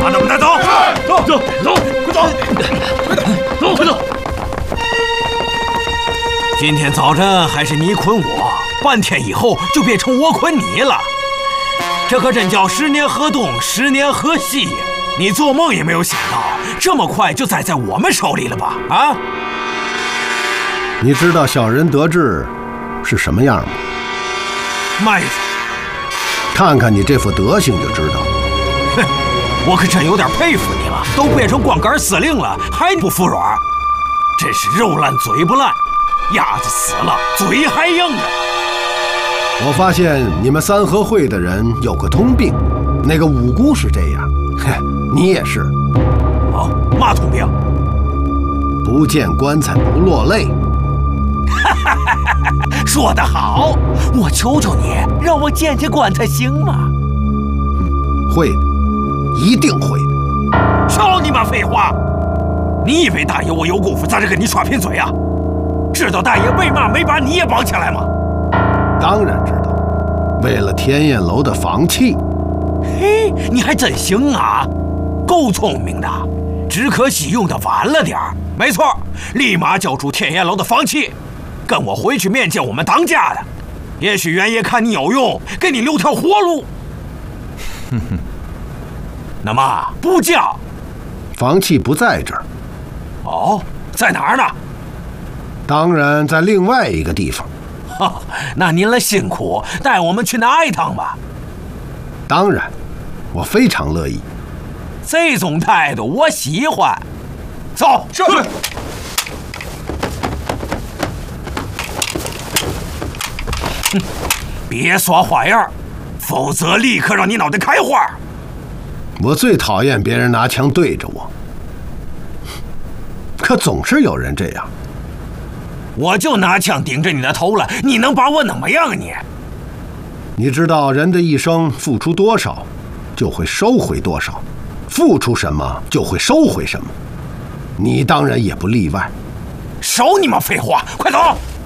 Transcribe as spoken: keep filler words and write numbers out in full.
把他们带走！走走走，快走！走快走！今天早晨还是你捆我，半天以后就变成我捆你了。这可真叫十年河东，十年河西。你做梦也没有想到，这么快就栽在我们手里了吧？啊！ 你知道小人得志是什么样吗？ 麦子， 看看你这副德行就知道。 哼，我可真有点佩服你了，都变成光杆司令了，还不服软？真是肉烂嘴不烂，鸭子死了嘴还硬呢。 我发现你们三合会的人有个通病，那个五姑是这样，嘿，你也是。 哦，嘛通病？ 不见棺材不落泪。 哈哈哈哈！说得好，我求求你，让我见见棺材行吗？ 嗯，会的，一定会的。 少你妈废话！你以为大爷我有功夫在这跟你耍贫嘴啊？知道大爷为嘛没把你也绑起来吗？ 当然知道，为了天燕楼的房契。 嘿，你还真行啊，够聪明的，只可惜用的晚了点儿。没错，立马交出天燕楼的房契，跟我回去面见我们当家的。也许袁爷看你有用，给你留条活路。哼哼，那么不交？ 房契不在这儿。 哦，在哪儿呢？ 当然在另外一个地方。 哦，那您了辛苦，带我们去拿一趟吧。 当然，我非常乐意。 这种态度我喜欢。走，是。哼，别耍花样，否则立刻让你脑袋开花。 我最讨厌别人拿枪对着我，可总是有人这样。 我就拿枪顶着你的头了，你能把我怎么样啊你？ 你知道人的一生付出多少，就会收回多少，付出什么就会收回什么，你当然也不例外。 少你妈废话，快走！